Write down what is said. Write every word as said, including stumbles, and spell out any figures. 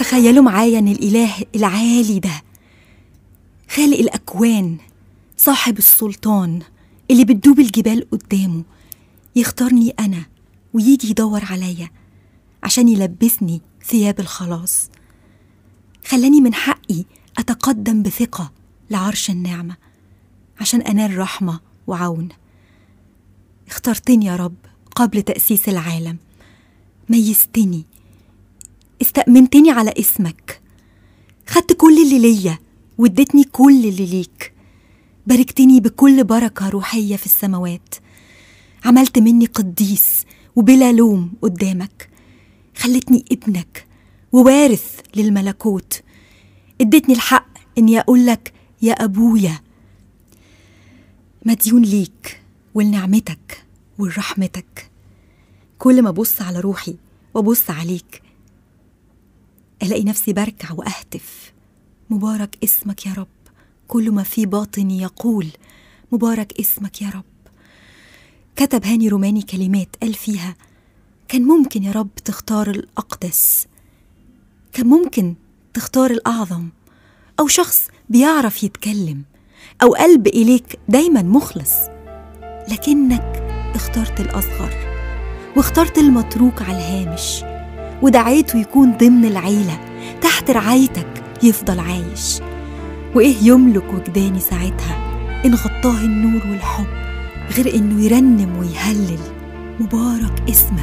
تخيلوا معايا إن الإله العالي ده خالق الأكوان، صاحب السلطان اللي بتدوب الجبال قدامه، يختارني أنا ويجي يدور عليا عشان يلبسني ثياب الخلاص. خلاني من حقي أتقدم بثقة لعرش النعمة عشان أنال رحمة وعون. اخترتني يا رب قبل تأسيس العالم، ميزتني، استأمنتني على اسمك، خدت كل اللي ليا واديتني كل اللي ليك، باركتني بكل بركة روحية في السماوات، عملت مني قديس وبلا لوم قدامك، خلتني ابنك ووارث للملكوت، اديتني الحق اني اقولك يا ابويا. مديون ليك ولنعمتك ولرحمتك. كل ما ابص على روحي وابص عليك الاقي نفسي بركع واهتف مبارك اسمك يا رب. كل ما في باطني يقول مبارك اسمك يا رب. كتب هاني روماني كلمات قال فيها: كان ممكن يا رب تختار الأقدس، كان ممكن تختار الأعظم، أو شخص بيعرف يتكلم، أو قلب إليك دايما مخلص، لكنك اخترت الأصغر واخترت المتروك على الهامش ودعيته يكون ضمن العيلة تحت رعايتك يفضل عايش. وإيه يملك وجداني ساعتها إن غطاه النور والحب غير إنه يرنم ويهلل مبارك اسمك